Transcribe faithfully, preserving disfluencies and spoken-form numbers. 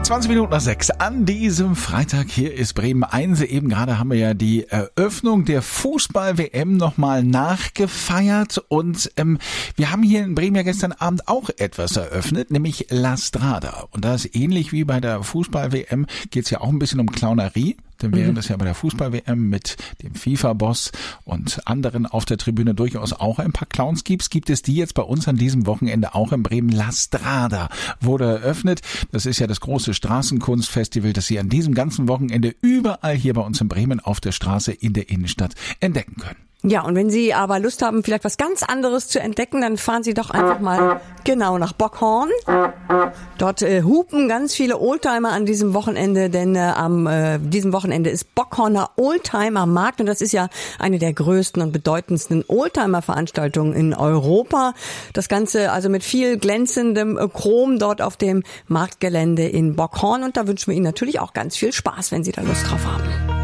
zwanzig Minuten nach sechs an diesem Freitag. Hier ist Bremen eins. Eben gerade haben wir ja die Eröffnung der Fußball-W M nochmal nachgefeiert. Und ähm, wir haben hier in Bremen ja gestern Abend auch etwas eröffnet, nämlich La Strada. Und da ist ähnlich wie bei der Fußball-W M, geht es ja auch ein bisschen um Clownerie. Denn während es ja bei der Fußball-W M mit dem FIFA-Boss und anderen auf der Tribüne durchaus auch ein paar Clowns gibt, gibt es die jetzt bei uns an diesem Wochenende auch in Bremen. La Strada wurde eröffnet. Das ist ja das große Straßenkunstfestival, das Sie an diesem ganzen Wochenende überall hier bei uns in Bremen auf der Straße in der Innenstadt entdecken können. Ja, und wenn Sie aber Lust haben, vielleicht was ganz anderes zu entdecken, dann fahren Sie doch einfach mal genau nach Bockhorn. Dort äh, hupen ganz viele Oldtimer an diesem Wochenende, denn äh, am äh, diesem Wochenende ist Bockhorner Oldtimer Markt und das ist ja eine der größten und bedeutendsten Oldtimer-Veranstaltungen in Europa. Das Ganze also mit viel glänzendem äh, Chrom dort auf dem Marktgelände in Bockhorn und da wünschen wir Ihnen natürlich auch ganz viel Spaß, wenn Sie da Lust drauf haben.